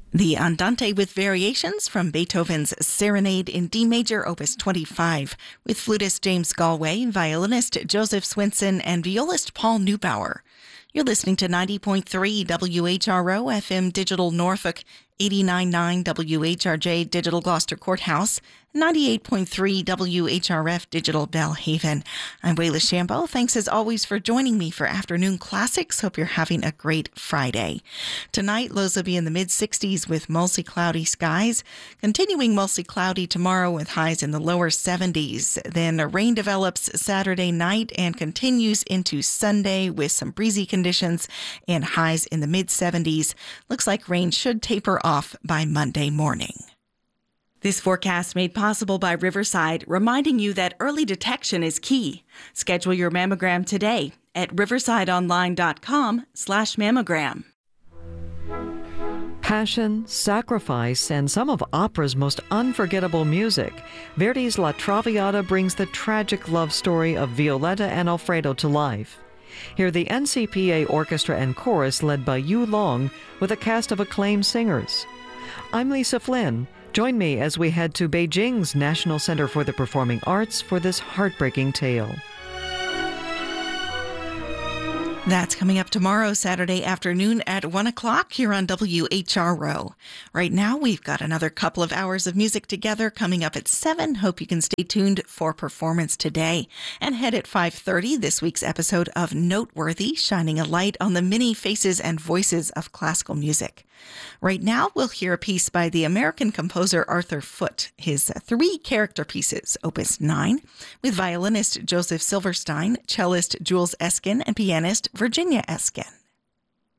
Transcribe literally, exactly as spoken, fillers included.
The Andante with Variations from Beethoven's Serenade in D major, opus twenty-five, with flutist James Galway, violinist Joseph Swinson, and violist Paul Neubauer. You're listening to ninety point three W H R O F M Digital Norfolk, eighty-nine point nine W H R J Digital Gloucester Courthouse, ninety-eight point three W H R F Digital Belhaven. I'm Wayla Shambo. Thanks as always for joining me for Afternoon Classics. Hope you're having a great Friday. Tonight, lows will be in the mid-sixties with mostly cloudy skies. Continuing mostly cloudy tomorrow with highs in the lower seventies. Then rain develops Saturday night and continues into Sunday with some breezy conditions and highs in the mid-seventies. Looks like rain should taper off by Monday morning. This forecast made possible by Riverside, reminding you that early detection is key. Schedule your mammogram today at riversideonline.com slash mammogram. Passion, sacrifice, and some of opera's most unforgettable music. Verdi's La Traviata brings the tragic love story of Violetta and Alfredo to life. Hear the N C P A Orchestra and Chorus led by Yu Long with a cast of acclaimed singers. I'm Lisa Flynn. Join me as we head to Beijing's National Center for the Performing Arts for this heartbreaking tale. That's coming up tomorrow, Saturday afternoon at one o'clock here on W H R O. Right now, we've got another couple of hours of music together coming up at seven. Hope you can stay tuned for Performance Today. And head at five thirty, this week's episode of Noteworthy, shining a light on the many faces and voices of classical music. Right now, we'll hear a piece by the American composer Arthur Foote, his three character pieces, opus nine, with violinist Joseph Silverstein, cellist Jules Eskin, and pianist Virginia Eskin.